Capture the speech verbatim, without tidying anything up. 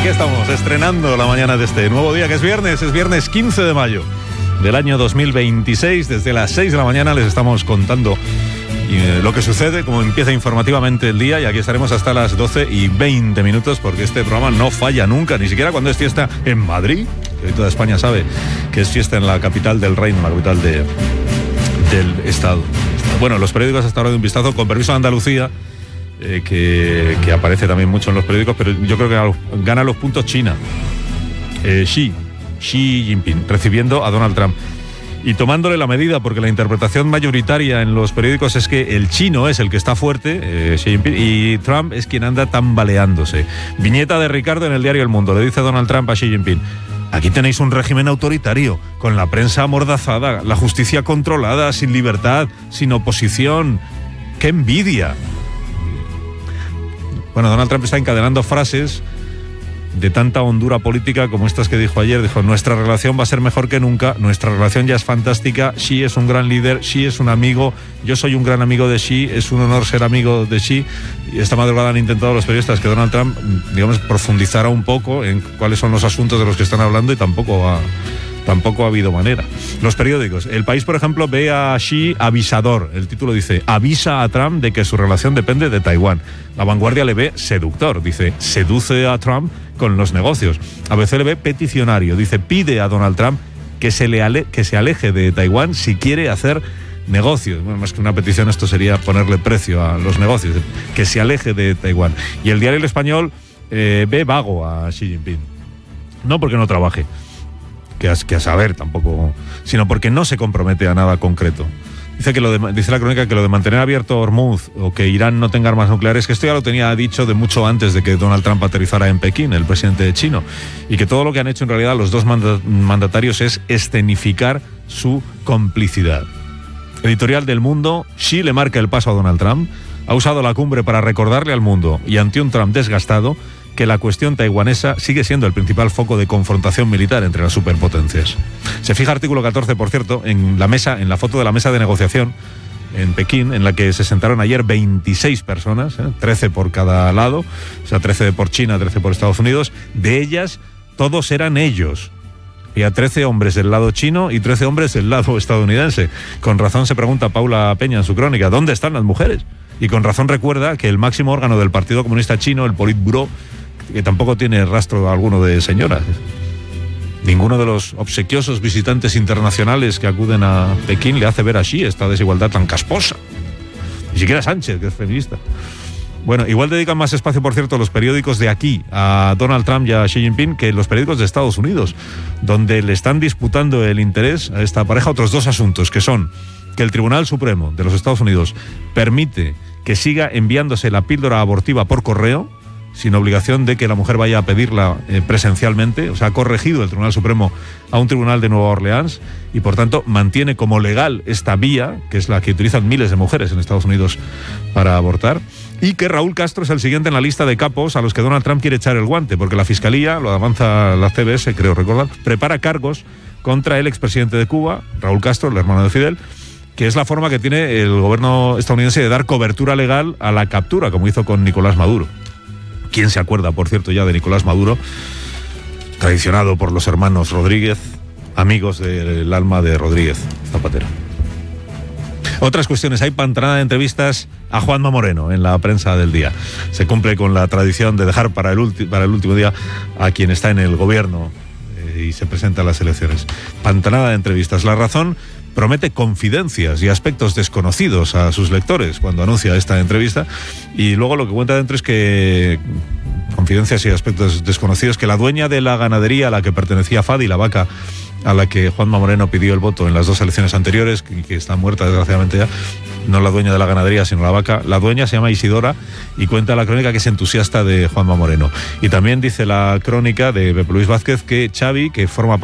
Aquí estamos, estrenando la mañana de este nuevo día, que es viernes, es viernes quince de mayo del año dos mil veintiséis. Desde las seis de la mañana les estamos contando eh, lo que sucede, cómo empieza informativamente el día, y aquí estaremos hasta las doce y veinte minutos, porque este programa no falla nunca, ni siquiera cuando es fiesta en Madrid, que hoy toda España sabe que es fiesta en la capital del reino, la capital de, del estado. Bueno, los periódicos hasta ahora de un vistazo, con permiso de Andalucía, eh, que, que aparece también mucho en los periódicos, pero yo creo que gana los puntos China. Eh, Xi, Xi Jinping, recibiendo a Donald Trump y tomándole la medida, porque la interpretación mayoritaria en los periódicos es que el chino es el que está fuerte, eh, Xi Jinping, y Trump es quien anda tambaleándose. Viñeta de Ricardo en el diario El Mundo. Le dice Donald Trump a Xi Jinping: aquí tenéis un régimen autoritario, con la prensa amordazada, la justicia controlada, sin libertad, sin oposición. ¡Qué envidia! Bueno, Donald Trump está encadenando frases de tanta hondura política como estas que dijo ayer. Dijo: nuestra relación va a ser mejor que nunca, nuestra relación ya es fantástica, Xi es un gran líder, Xi es un amigo, yo soy un gran amigo de Xi, es un honor ser amigo de Xi. Y esta madrugada han intentado los periodistas que Donald Trump, digamos, profundizara un poco en cuáles son los asuntos de los que están hablando, y tampoco ha, tampoco ha habido manera. Los periódicos, El País, por ejemplo, ve a Xi avisador. El título dice: avisa a Trump de que su relación depende de Taiwán. La Vanguardia le ve seductor, dice: seduce a Trump con los negocios. A B C le ve peticionario, dice: pide a Donald Trump que se, le ale- que se aleje de Taiwán si quiere hacer negocios. Bueno, más que una petición, esto sería ponerle precio a los negocios, que se aleje de Taiwán. Y el diario El Español eh, ve vago a Xi Jinping. No porque no trabaje, que a, que a saber tampoco, sino porque no se compromete a nada concreto. Dice que lo de, dice la crónica que lo de mantener abierto Hormuz o que Irán no tenga armas nucleares, que esto ya lo tenía dicho de mucho antes de que Donald Trump aterrizara en Pekín, el presidente chino, y que todo lo que han hecho en realidad los dos mandatarios es escenificar su complicidad. Editorial del Mundo: Xi le marca el paso a Donald Trump, ha usado la cumbre para recordarle al mundo y ante un Trump desgastado que la cuestión taiwanesa sigue siendo el principal foco de confrontación militar entre las superpotencias. Se fija artículo catorce, por cierto, en la mesa, en la foto de la mesa de negociación en Pekín, en la que se sentaron ayer veintiséis personas, ¿eh? trece por cada lado, o sea, trece por China, trece por Estados Unidos. De ellas, todos eran ellos. Había trece hombres del lado chino y trece hombres del lado estadounidense. Con razón se pregunta Paula Peña en su crónica: ¿dónde están las mujeres? Y con razón recuerda que el máximo órgano del Partido Comunista Chino, el Politburó, que tampoco tiene rastro alguno de señoras. Ninguno de los obsequiosos visitantes internacionales que acuden a Pekín le hace ver a Xi esta desigualdad tan casposa. Ni siquiera Sánchez, que es feminista. Bueno, igual dedican más espacio, por cierto, los periódicos de aquí a Donald Trump y a Xi Jinping que los periódicos de Estados Unidos, donde le están disputando el interés a esta pareja otros dos asuntos, que son que el Tribunal Supremo de los Estados Unidos permite que siga enviándose la píldora abortiva por correo, sin obligación de que la mujer vaya a pedirla eh, presencialmente. O sea, ha corregido el Tribunal Supremo a un tribunal de Nueva Orleans y, por tanto, mantiene como legal esta vía, que es la que utilizan miles de mujeres en Estados Unidos para abortar. Y que Raúl Castro es el siguiente en la lista de capos a los que Donald Trump quiere echar el guante, porque la Fiscalía, lo avanza la C B S, creo recordar, prepara cargos contra el expresidente de Cuba, Raúl Castro, el hermano de Fidel, que es la forma que tiene el gobierno estadounidense de dar cobertura legal a la captura, como hizo con Nicolás Maduro. ¿Quién se acuerda, por cierto, ya de Nicolás Maduro, traicionado por los hermanos Rodríguez, amigos del alma de Rodríguez Zapatero? Otras cuestiones: hay pantanada de entrevistas a Juanma Moreno en la prensa del día. Se cumple con la tradición de dejar para el, ulti- para el último día a quien está en el gobierno eh, y se presenta a las elecciones. Pantanada de entrevistas. La Razón promete confidencias y aspectos desconocidos a sus lectores cuando anuncia esta entrevista, y luego lo que cuenta dentro es que confidencias y aspectos desconocidos, que la dueña de la ganadería a la que pertenecía Fadi, la vaca a la que Juanma Moreno pidió el voto en las dos elecciones anteriores, que, que está muerta desgraciadamente ya, no la dueña de la ganadería sino la vaca, la dueña se llama Isidora, y cuenta la crónica que es entusiasta de Juanma Moreno. Y también dice la crónica de Pepe Luis Vázquez que Xavi, que forma